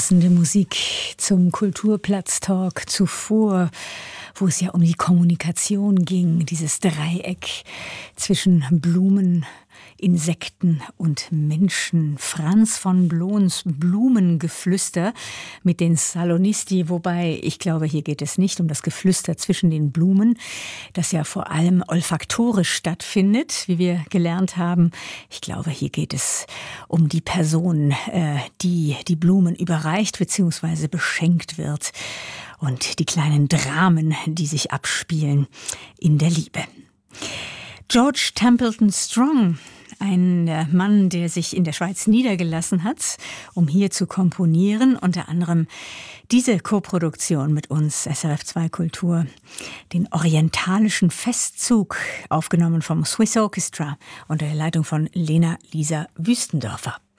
passende Musik zum Kulturplatz-Talk zuvor, wo es ja um die Kommunikation ging, dieses Dreieck zwischen Blumen, Insekten und Menschen. Franz von Bohns Blumengeflüster mit den Salonisti, wobei ich glaube, hier geht es nicht um das Geflüster zwischen den Blumen, das ja vor allem olfaktorisch stattfindet, wie wir gelernt haben. Ich glaube, hier geht es um die Person, die die Blumen überreicht bzw. beschenkt wird und die kleinen Dramen, die sich abspielen in der Liebe. George Templeton Strong, ein Mann, der sich in der Schweiz niedergelassen hat, um hier zu komponieren, unter anderem diese Koproduktion mit uns, SRF 2 Kultur, den orientalischen Festzug, aufgenommen vom Swiss Orchestra unter der Leitung von Lena Lisa Wüstendorfer.